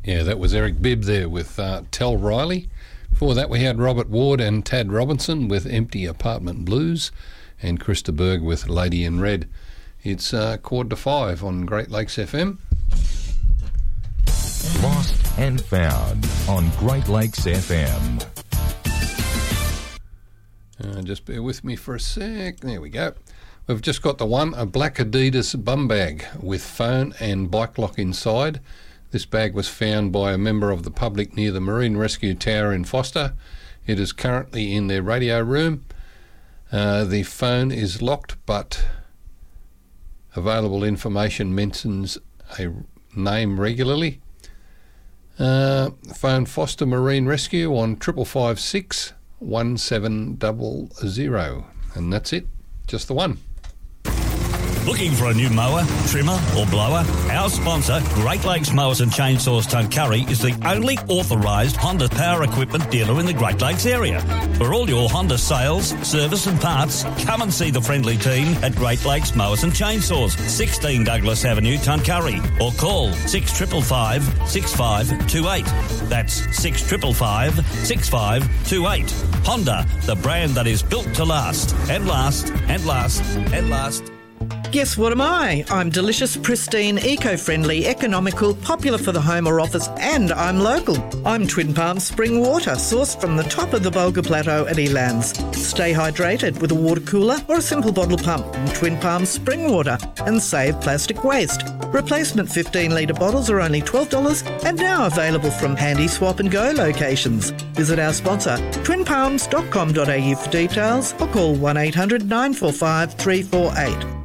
Yeah, that was Eric Bibb there with Tell Riley. Before that, we had Robert Ward and Tad Robinson with Empty Apartment Blues, and Krista Berg with Lady in Red. It's 4:45 on Great Lakes FM. Lost and Found on Great Lakes FM. Just bear with me for a sec. There we go. We've just got the one, a black Adidas bum bag with phone and bike lock inside. This bag was found by a member of the public near the Marine Rescue Tower in Foster. It is currently in their radio room. The phone is locked, but available information mentions a name regularly. Phone Foster Marine Rescue on 5556 1700, and that's it, just the one. Looking for a new mower, trimmer or blower? Our sponsor, Great Lakes Mowers and Chainsaws Tuncurry, is the only authorised Honda power equipment dealer in the Great Lakes area. For all your Honda sales, service and parts, come and see the friendly team at Great Lakes Mowers and Chainsaws, 16 Douglas Avenue, Tuncurry, or call 6555 6528. That's 6555 6528. Honda, the brand that is built to last and last and last and last. Guess what am I? I'm delicious, pristine, eco-friendly, economical, popular for the home or office, and I'm local. I'm Twin Palms Spring Water, sourced from the top of the Bulga Plateau at Elands. Stay hydrated with a water cooler or a simple bottle pump from Twin Palms Spring Water and save plastic waste. Replacement 15-litre bottles are only $12 and now available from Handy Swap and Go locations. Visit our sponsor, twinpalms.com.au for details or call 1800 945 348.